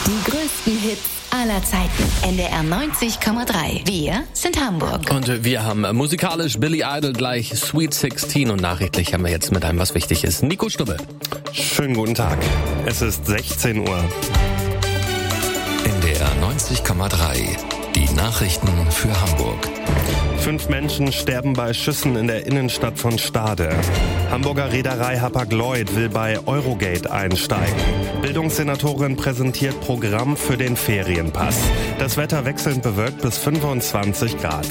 Die größten Hits aller Zeiten. NDR 90,3. Wir sind Hamburg. Und wir haben musikalisch Billy Idol gleich Sweet 16 und nachrichtlich haben wir jetzt mit einem, was wichtig ist. Nico Stubbe. Schönen guten Tag. Es ist 16 Uhr. NDR 90,3. Die Nachrichten für Hamburg. 5 Menschen sterben bei Schüssen in der Innenstadt von Stade. Hamburger Reederei Hapag-Lloyd will bei Eurogate einsteigen. Bildungssenatorin präsentiert Programm für den Ferienpass. Das Wetter wechselnd bewölkt bis 25 Grad.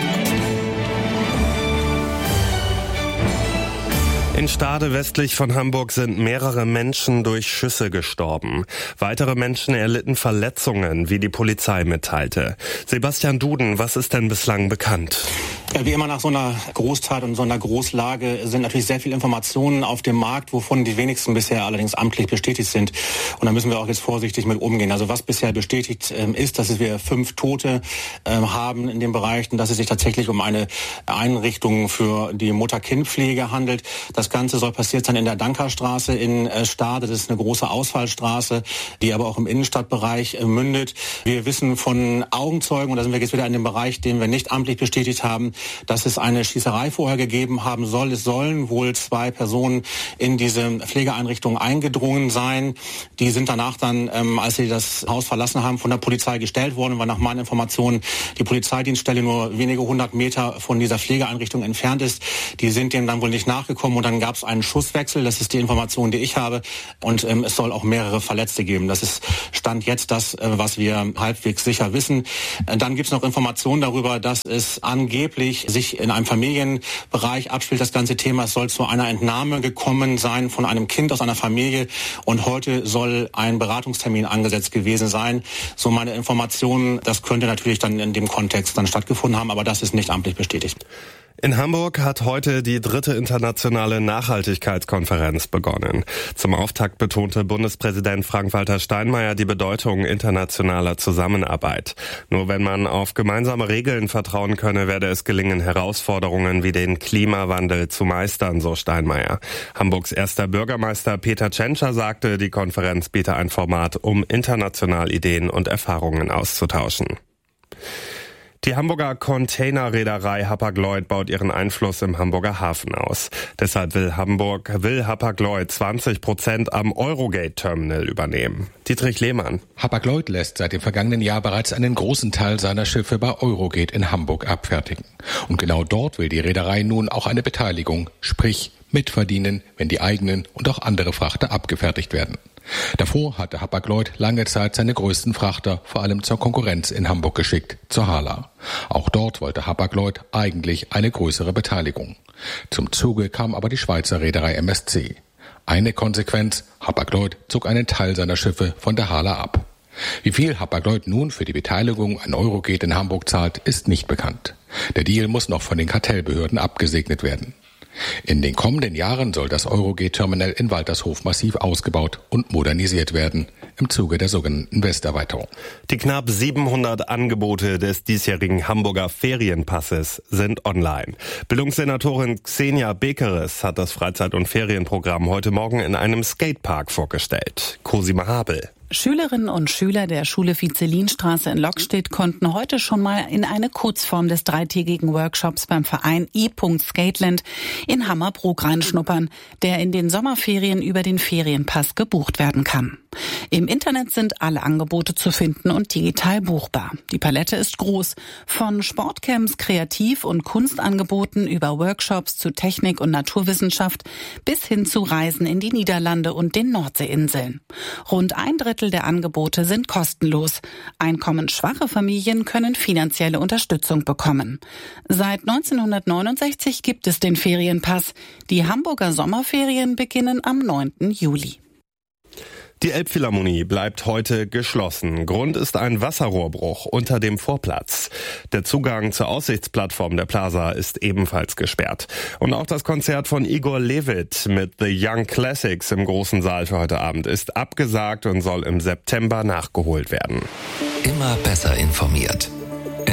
In Stade westlich von Hamburg sind mehrere Menschen durch Schüsse gestorben. Weitere Menschen erlitten Verletzungen, wie die Polizei mitteilte. Sebastian Duden, was ist denn bislang bekannt? Ja, wie immer nach so einer Großtat und so einer Großlage sind natürlich sehr viele Informationen auf dem Markt, wovon die wenigsten bisher allerdings amtlich bestätigt sind. Und da müssen wir auch jetzt vorsichtig mit umgehen. Also was bisher bestätigt ist, dass wir 5 Tote haben in dem Bereich und dass es sich tatsächlich um eine Einrichtung für die Mutter-Kind-Pflege handelt. Das Ganze soll passiert sein in der Dankerstraße in Stade. Das ist eine große Ausfallstraße, die aber auch im Innenstadtbereich mündet. Wir wissen von Augenzeugen, und da sind wir jetzt wieder in dem Bereich, den wir nicht amtlich bestätigt haben, dass es eine Schießerei vorher gegeben haben soll. Es sollen wohl 2 Personen in diese Pflegeeinrichtung eingedrungen sein. Die sind danach dann, als sie das Haus verlassen haben, von der Polizei gestellt worden, weil nach meinen Informationen die Polizeidienststelle nur wenige 100 Meter von dieser Pflegeeinrichtung entfernt ist. Die sind dem dann wohl nicht nachgekommen und dann gab es einen Schusswechsel. Das ist die Information, die ich habe. Und es soll auch mehrere Verletzte geben. Das ist Stand jetzt das, was wir halbwegs sicher wissen. Dann gibt es noch Informationen darüber, dass es angeblich sich in einem Familienbereich abspielt, das ganze Thema. Es soll zu einer Entnahme gekommen sein von einem Kind aus einer Familie und heute soll ein Beratungstermin angesetzt gewesen sein. So meine Informationen, das könnte natürlich dann in dem Kontext dann stattgefunden haben, aber das ist nicht amtlich bestätigt. In Hamburg hat heute die 3. internationale Nachhaltigkeitskonferenz begonnen. Zum Auftakt betonte Bundespräsident Frank-Walter Steinmeier die Bedeutung internationaler Zusammenarbeit. Nur wenn man auf gemeinsame Regeln vertrauen könne, werde es gelingen, Herausforderungen wie den Klimawandel zu meistern, so Steinmeier. Hamburgs erster Bürgermeister Peter Tschentscher sagte, die Konferenz biete ein Format, um international Ideen und Erfahrungen auszutauschen. Die Hamburger Containerreederei Hapag-Lloyd baut ihren Einfluss im Hamburger Hafen aus. Deshalb will Hapag-Lloyd 20% am Eurogate-Terminal übernehmen. Dietrich Lehmann. Hapag-Lloyd lässt seit dem vergangenen Jahr bereits einen großen Teil seiner Schiffe bei Eurogate in Hamburg abfertigen. Und genau dort will die Reederei nun auch eine Beteiligung, sprich mitverdienen, wenn die eigenen und auch andere Frachter abgefertigt werden. Davor hatte Hapag-Lloyd lange Zeit seine größten Frachter vor allem zur Konkurrenz in Hamburg geschickt, zur Hala. Auch dort wollte Hapag-Lloyd eigentlich eine größere Beteiligung. Zum Zuge kam aber die Schweizer Reederei MSC. Eine Konsequenz, Hapag-Lloyd zog einen Teil seiner Schiffe von der Hala ab. Wie viel Hapag-Lloyd nun für die Beteiligung an Eurogate in Hamburg zahlt, ist nicht bekannt. Der Deal muss noch von den Kartellbehörden abgesegnet werden. In den kommenden Jahren soll das Eurogate-Terminal in Waltershof-Massiv ausgebaut und modernisiert werden, im Zuge der sogenannten Westerweiterung. Die knapp 700 Angebote des diesjährigen Hamburger Ferienpasses sind online. Bildungssenatorin Xenia Bekeres hat das Freizeit- und Ferienprogramm heute Morgen in einem Skatepark vorgestellt. Cosima Habel. Schülerinnen und Schüler der Schule Vizelinstraße in Lockstedt konnten heute schon mal in eine Kurzform des 3-tägigen Workshops beim Verein E.Skateland in Hammerbrook reinschnuppern, der in den Sommerferien über den Ferienpass gebucht werden kann. Im Internet sind alle Angebote zu finden und digital buchbar. Die Palette ist groß. Von Sportcamps, Kreativ- und Kunstangeboten über Workshops zu Technik und Naturwissenschaft bis hin zu Reisen in die Niederlande und den Nordseeinseln. Rund 1/3 der Angebote sind kostenlos. Einkommensschwache Familien können finanzielle Unterstützung bekommen. Seit 1969 gibt es den Ferienpass. Die Hamburger Sommerferien beginnen am 9. Juli. Die Elbphilharmonie bleibt heute geschlossen. Grund ist ein Wasserrohrbruch unter dem Vorplatz. Der Zugang zur Aussichtsplattform der Plaza ist ebenfalls gesperrt. Und auch das Konzert von Igor Levit mit The Young Classics im großen Saal für heute Abend ist abgesagt und soll im September nachgeholt werden. Immer besser informiert.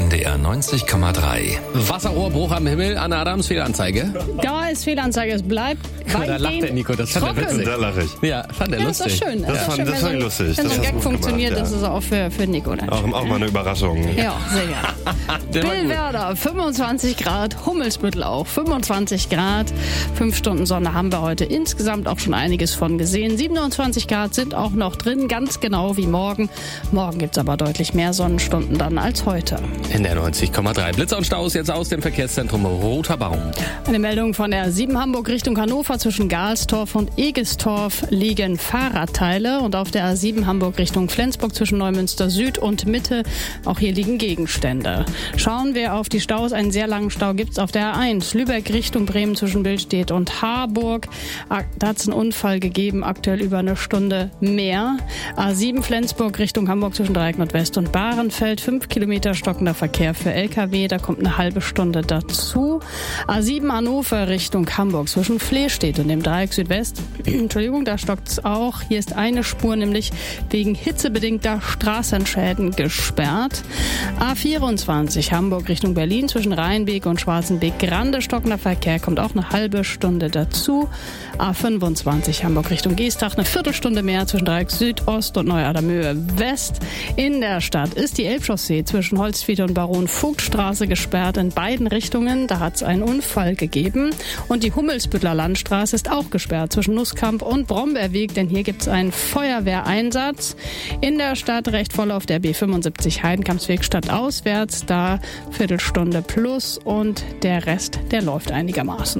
NDR 90,3. Wasserrohrbruch am Himmel, Anna Adams, Fehlanzeige. Da ist Fehlanzeige, es bleibt Da lacht der Nico, das fand er witzig. Da lache ich. Ja, fand er lustig. Das ist doch schön. Das fand ich lustig. Wenn so ein Das Gag hast du gut funktioniert, gemacht, das ist auch für Nico dann. Auch mal eine Überraschung. Ja, sehr gerne. Billwerder, 25 Grad, Hummelsbüttel auch, 25 Grad. 5 Stunden Sonne haben wir heute insgesamt auch schon einiges von gesehen. 27 Grad sind auch noch drin, ganz genau wie morgen. Morgen gibt's aber deutlich mehr Sonnenstunden dann als heute. In der 90,3. Blitzer und Staus jetzt aus dem Verkehrszentrum Roter Baum. Eine Meldung von der 7 Hamburg Richtung Hannover. Zwischen Galstorf und Egestorf liegen Fahrradteile. Und auf der A7 Hamburg Richtung Flensburg zwischen Neumünster Süd und Mitte. Auch hier liegen Gegenstände. Schauen wir auf die Staus. Einen sehr langen Stau gibt's auf der A1. Lübeck Richtung Bremen zwischen Billstedt und Harburg. Da hat's einen Unfall gegeben. Aktuell über eine Stunde mehr. A7 Flensburg Richtung Hamburg zwischen Dreieck Nordwest und Bahrenfeld. 5 Kilometer stockender Verkehr für LKW. Da kommt eine halbe Stunde dazu. A7 Hannover Richtung Hamburg zwischen Flehstedt und dem Dreieck Südwest. Entschuldigung, da stockt's auch. Hier ist eine Spur nämlich wegen hitzebedingter Straßenschäden gesperrt. A24 Hamburg Richtung Berlin zwischen Rheinbeek und Schwarzenbeek-Grande stockender Verkehr, kommt auch eine halbe Stunde dazu. A25 Hamburg Richtung Geestach eine Viertelstunde mehr zwischen Dreieck Südost und Neuadamöhe West. In der Stadt ist die Elbchaussee zwischen Holzwiete und Baron-Vogt-Straße gesperrt in beiden Richtungen. Da hat es einen Unfall gegeben. Und die Hummelsbüttler Landstraße ist auch gesperrt zwischen Nusskamp und Brombeerweg, denn hier gibt es einen Feuerwehreinsatz. In der Stadt recht voll auf der B75 Heidenkampsweg stadtauswärts. Da Viertelstunde plus und der Rest, der läuft einigermaßen.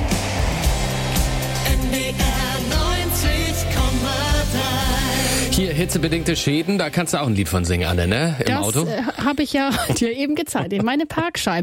Hier hitzebedingte Schäden, da kannst du auch ein Lied von singen, Anne, ne? Im Auto. Das habe ich ja dir eben gezeigt. Meine Parkscheibe.